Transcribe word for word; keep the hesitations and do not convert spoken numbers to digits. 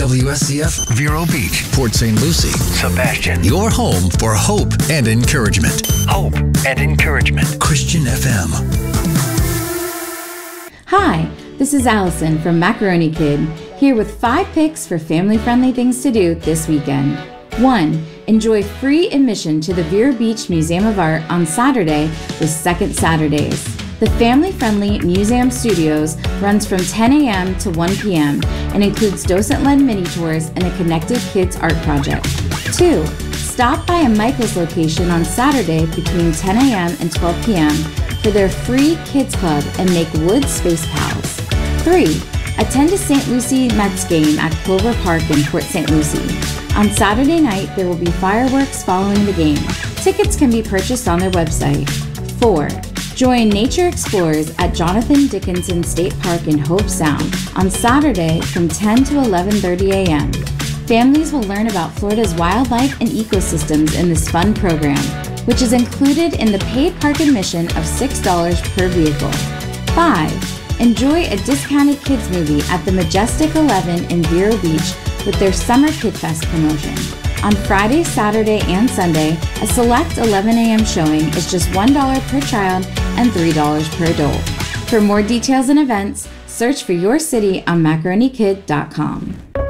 W S C F, Vero Beach, Port Saint Lucie, Sebastian. Your home for hope and encouragement. Hope and encouragement. Christian F M. Hi, this is Allison from Macaroni Kid, here with five picks for family-friendly things to do this weekend. One, enjoy free admission to the Vero Beach Museum of Art on Saturday with Second Saturdays. The family-friendly Museum Studios runs from ten a.m. to one p.m. and includes docent-led mini tours and a connected kids art project. Two, stop by a Michael's location on Saturday between ten a.m. and twelve p.m. for their free kids club and make wood space pals. Three, attend a Saint Lucie Mets game at Clover Park in Port Saint Lucie. On Saturday night, there will be fireworks following the game. Tickets can be purchased on their website. Four, join Nature Explorers at Jonathan Dickinson State Park in Hobe Sound on Saturday from ten to eleven thirty a.m. Families will learn about Florida's wildlife and ecosystems in this fun program, which is included in the paid park admission of six dollars per vehicle. Five, enjoy a discounted kids movie at the Majestic eleven in Vero Beach with their Summer Kid Fest promotion. On Friday, Saturday, and Sunday, a select eleven a.m. showing is just one dollar per child and three dollars per adult. For more details and events, search for your city on macaroni kid dot com.